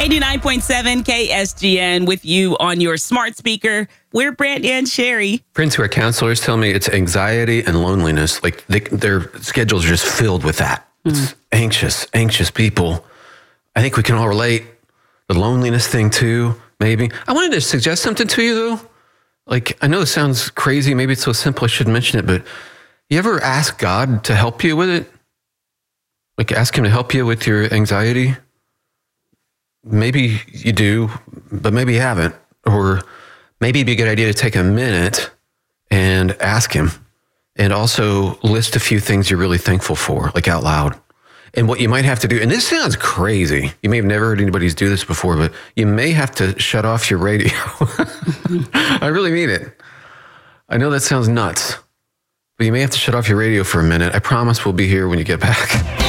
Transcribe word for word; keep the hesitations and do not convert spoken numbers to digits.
eighty-nine point seven K S G N with you on your smart speaker. We're Brant and Sherry. Friends who are counselors tell me it's anxiety and loneliness. Like they, their schedules are just filled with that. Mm. It's anxious, anxious people. I think we can all relate. The loneliness thing too, maybe. I wanted to suggest something to you though. Like, I know this sounds crazy. Maybe it's so simple I shouldn't mention it, but you ever ask God to help you with it? Like ask him to help you with your anxiety? Maybe you do, but maybe you haven't. Or maybe it'd be a good idea to take a minute and ask him, and also list a few things you're really thankful for, like out loud. And what you might have to do, and this sounds crazy. You may have never heard anybody do this before, but you may have to shut off your radio. I really mean it. I know that sounds nuts, but you may have to shut off your radio for a minute. I promise we'll be here when you get back.